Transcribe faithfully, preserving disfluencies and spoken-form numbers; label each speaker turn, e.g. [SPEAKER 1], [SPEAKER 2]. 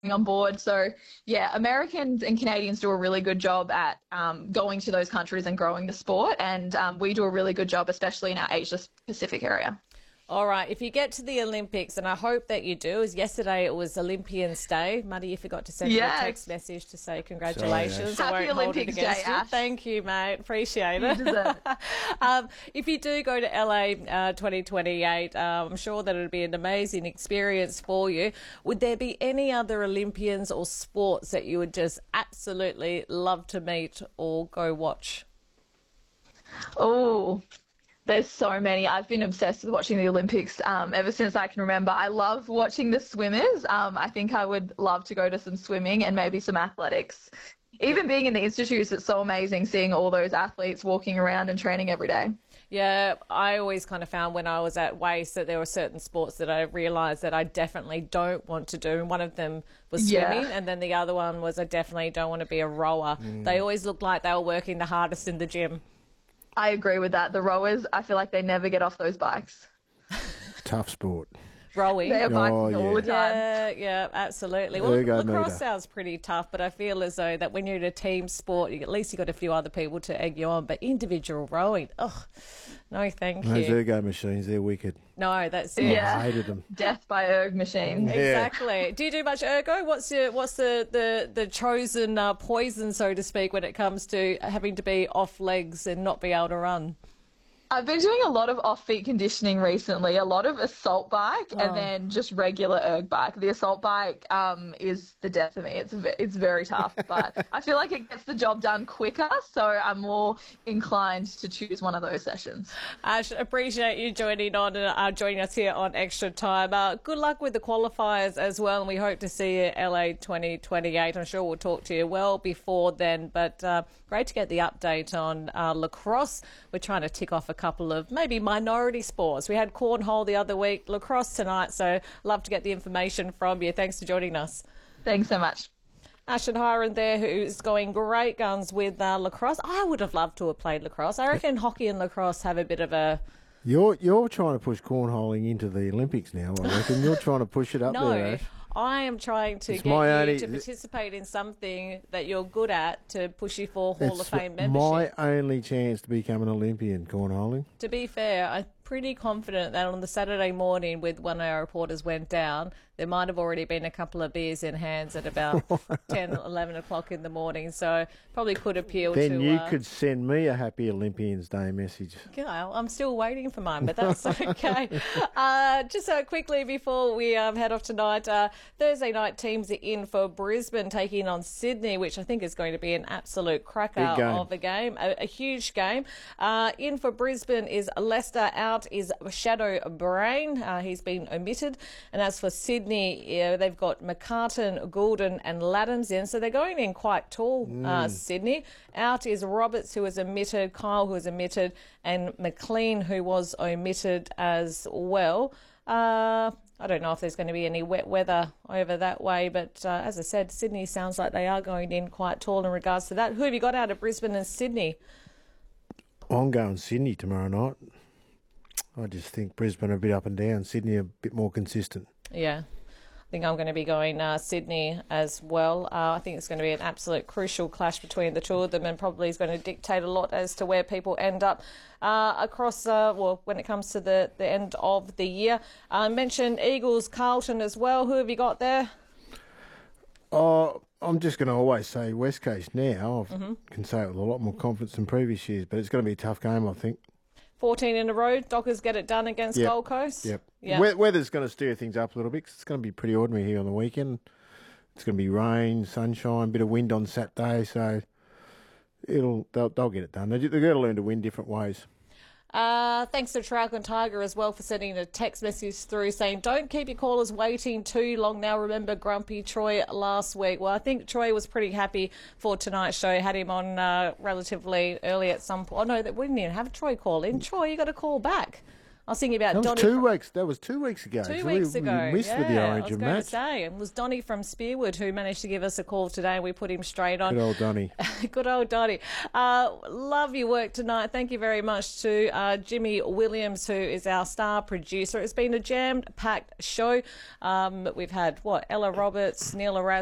[SPEAKER 1] on board. So yeah, Americans and Canadians do a really good job at um, going to those countries and growing the sport, and um, we do a really good job, especially in our Asia Pacific area.
[SPEAKER 2] All right, if you get to the Olympics, and I hope that you do, as yesterday it was Olympians Day. Muddy, you forgot to send
[SPEAKER 1] yes.
[SPEAKER 2] me a text message to say congratulations.
[SPEAKER 1] Sorry, Happy Olympics Day, Ash.
[SPEAKER 2] Thank you, mate. Appreciate it.
[SPEAKER 1] You deserve it.
[SPEAKER 2] um, if you do go to L A uh, twenty twenty-eight, uh, I'm sure that it'll be an amazing experience for you. Would there be any other Olympians or sports that you would just absolutely love to meet or go watch?
[SPEAKER 1] Oh, there's so many. I've been obsessed with watching the Olympics um, ever since I can remember. I love watching the swimmers. Um, I think I would love to go to some swimming and maybe some athletics. Even being in the institutes, it's so amazing seeing all those athletes walking around and training every day.
[SPEAKER 2] Yeah, I always kind of found when I was at Waste that there were certain sports that I realised that I definitely don't want to do. And one of them was swimming, yeah. and then the other one was I definitely don't want to be a rower. Mm. They always looked like they were working the hardest in the gym.
[SPEAKER 1] I agree with that. The rowers, I feel like they never get off those bikes.
[SPEAKER 3] Tough sport.
[SPEAKER 2] Rowing.
[SPEAKER 1] They're biking
[SPEAKER 3] oh, yeah.
[SPEAKER 1] all the time.
[SPEAKER 2] Yeah, yeah, absolutely. Well, lacrosse sounds pretty tough, but I feel as though that when you're in a team sport, you, at least you've got a few other people to egg you on. But individual rowing, oh, no, thank
[SPEAKER 3] Those
[SPEAKER 2] you.
[SPEAKER 3] Those ergo machines, they're wicked.
[SPEAKER 2] No, that's it.
[SPEAKER 1] Yeah.
[SPEAKER 3] I hated them.
[SPEAKER 1] Death by erg machine.
[SPEAKER 3] Yeah.
[SPEAKER 2] Exactly. Do you do much ergo? What's your, what's the, the, the chosen uh, poison, so to speak, when it comes to having to be off legs and not be able to run?
[SPEAKER 1] I've been doing a lot of off-feet conditioning recently, a lot of assault bike oh. and then just regular erg bike. The assault bike um, is the death of me. It's it's very tough, but I feel like it gets the job done quicker, so I'm more inclined to choose one of those sessions.
[SPEAKER 2] Ash, appreciate you joining on and uh, joining us here on Extra Time. Uh, good luck with the qualifiers as well, and we hope to see you at L A twenty twenty-eight. I'm sure we'll talk to you well before then, but uh, great to get the update on uh, lacrosse. We're trying to tick off a couple of maybe minority sports. We had cornhole the other week, lacrosse tonight, so love to get the information from you. Thanks for joining us.
[SPEAKER 1] Thanks so much.
[SPEAKER 2] Ashen Hiran there, who's going great guns with uh, lacrosse. I would have loved to have played lacrosse. I reckon hockey and lacrosse have a bit of a...
[SPEAKER 3] You're you're trying to push cornholing into the Olympics now, I reckon. You're trying to push it up
[SPEAKER 2] no,
[SPEAKER 3] there, Ash.
[SPEAKER 2] I am trying to
[SPEAKER 3] it's
[SPEAKER 2] get you
[SPEAKER 3] only,
[SPEAKER 2] to participate in something that you're good at to push you for Hall
[SPEAKER 3] it's
[SPEAKER 2] of Fame membership.
[SPEAKER 3] My only chance to become an Olympian, cornholing.
[SPEAKER 2] To be fair, I'm pretty confident that on the Saturday morning with one of our reporters went down, there might have already been a couple of beers in hands at about ten, eleven o'clock in the morning, so probably could appeal
[SPEAKER 3] then
[SPEAKER 2] to...
[SPEAKER 3] Then you
[SPEAKER 2] uh,
[SPEAKER 3] could send me a Happy Olympians Day message.
[SPEAKER 2] Yeah, I'm still waiting for mine, but that's okay. uh, just uh, quickly before we um, head off tonight, uh, Thursday night teams are in for Brisbane taking on Sydney, which I think is going to be an absolute cracker of a game, a, a huge game. Uh, in for Brisbane is Leicester, out is Shadow Brain. Uh, he's been omitted. And as for Sydney, yeah, they've got McCartan, Goulden and Laddams in. So they're going in quite tall, mm. uh, Sydney. Out is Roberts, who was omitted, Kyle, who was omitted, and McLean, who was omitted as well. Uh, I don't know if there's going to be any wet weather over that way, but uh, as I said, Sydney sounds like they are going in quite tall in regards to that. Who have you got out of Brisbane and Sydney?
[SPEAKER 3] I'm going Sydney tomorrow night. I just think Brisbane are a bit up and down, Sydney a bit more consistent.
[SPEAKER 2] Yeah. I think I'm going to be going uh, Sydney as well. Uh, I think it's going to be an absolute crucial clash between the two of them and probably is going to dictate a lot as to where people end up uh, across, uh, well, when it comes to the, the end of the year. I uh, mentioned Eagles, Carlton as well. Who have you got there?
[SPEAKER 3] Oh, I'm just going to always say West Coast now. I
[SPEAKER 2] mm-hmm.
[SPEAKER 3] can say it with a lot more confidence than previous years, but it's going to be a tough game, I think.
[SPEAKER 2] fourteen in a row. Dockers get it done against
[SPEAKER 3] yep.
[SPEAKER 2] Gold Coast.
[SPEAKER 3] Yep.
[SPEAKER 2] yep.
[SPEAKER 3] We- weather's going to stir things up a little bit 'cause it's going to be pretty ordinary here on the weekend. It's going to be rain, sunshine, bit of wind on Saturday, so it'll they'll, they'll get it done. They, they've got to learn to win different ways.
[SPEAKER 2] Uh, thanks to Tralcan Tiger as well for sending a text message through saying, don't keep your callers waiting too long now. Remember Grumpy Troy last week. Well, I think Troy was pretty happy for tonight's show. Had him on uh, relatively early at some point. Oh, no, that we didn't even have Troy call in. Troy, you got to call back. I was thinking about
[SPEAKER 3] That was
[SPEAKER 2] Donny.
[SPEAKER 3] two
[SPEAKER 2] from,
[SPEAKER 3] weeks. That was two weeks ago.
[SPEAKER 2] Two
[SPEAKER 3] So
[SPEAKER 2] weeks
[SPEAKER 3] we,
[SPEAKER 2] ago.
[SPEAKER 3] We missed
[SPEAKER 2] yeah,
[SPEAKER 3] with the
[SPEAKER 2] I was
[SPEAKER 3] Origin
[SPEAKER 2] going
[SPEAKER 3] match.
[SPEAKER 2] to say. It was Donny from Spearwood who managed to give us a call today. We put him straight on.
[SPEAKER 3] Good old Donny.
[SPEAKER 2] Good old Donny. Uh, love your work tonight. Thank you very much to uh, Jimmy Williams, who is our star producer. It's been a jammed-packed show. Um, we've had, what, Ella Roberts, Neil Erasmus,